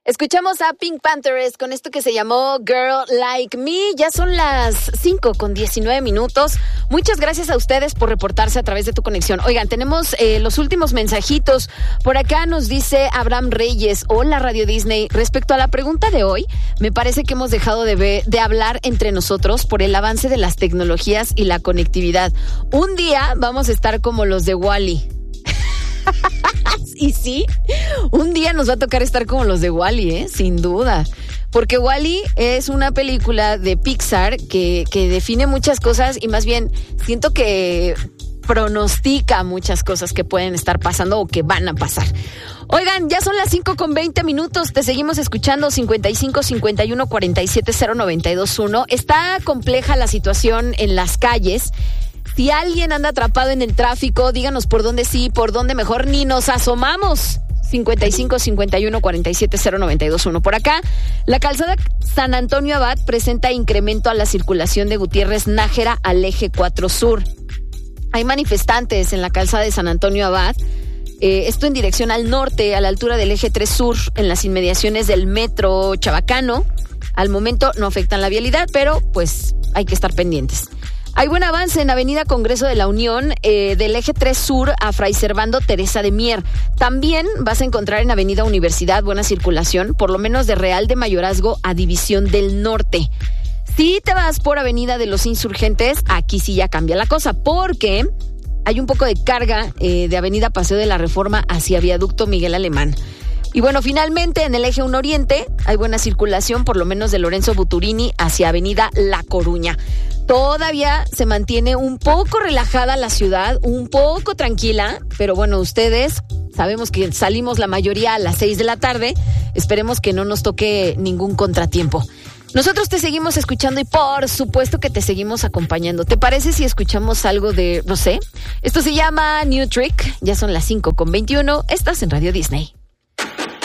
Escuchamos a Pink Panthers con esto que se llamó Girl Like Me. Ya son las 5:19. Muchas gracias a ustedes por reportarse a través de tu conexión. Oigan, tenemos los últimos mensajitos. Por acá nos dice Abraham Reyes: hola Radio Disney. Respecto a la pregunta de hoy, me parece que hemos dejado de hablar entre nosotros por el avance de las tecnologías y la conectividad. Un día vamos a estar como los de WALL-E. Y sí, un día nos va a tocar estar como los de WALL-E, sin duda. Porque WALL-E es una película de Pixar que define muchas cosas y más bien siento que pronostica muchas cosas que pueden estar pasando o que van a pasar. Oigan, ya son las 5:20. Te seguimos escuchando 55 51 47 0921. Está compleja la situación en las calles. Si alguien anda atrapado en el tráfico, díganos por dónde sí, por dónde mejor, ni nos asomamos. 55 51 47 0921. Por acá, la calzada San Antonio Abad presenta incremento a la circulación de Gutiérrez Nájera al eje 4 Sur. Hay manifestantes en la calzada de San Antonio Abad. Esto en dirección al norte, a la altura del eje 3 Sur, en las inmediaciones del metro Chabacano. Al momento no afectan la vialidad, pero pues hay que estar pendientes. Hay buen avance en Avenida Congreso de la Unión, del eje 3 Sur a Fray Servando Teresa de Mier. También vas a encontrar en Avenida Universidad buena circulación, por lo menos de Real de Mayorazgo a División del Norte. Si te vas por Avenida de los Insurgentes, aquí sí ya cambia la cosa, porque hay un poco de carga de Avenida Paseo de la Reforma hacia Viaducto Miguel Alemán. Y bueno, finalmente en el eje 1 Oriente hay buena circulación, por lo menos de Lorenzo Buturini hacia Avenida La Coruña. Todavía se mantiene un poco relajada la ciudad, un poco tranquila, pero bueno, ustedes sabemos que salimos la mayoría a las 6 de la tarde. Esperemos que no nos toque ningún contratiempo. Nosotros te seguimos escuchando y por supuesto que te seguimos acompañando. ¿Te parece si escuchamos algo de Rosé? Esto se llama New Trick. Ya son las 5:21. Estás en Radio Disney.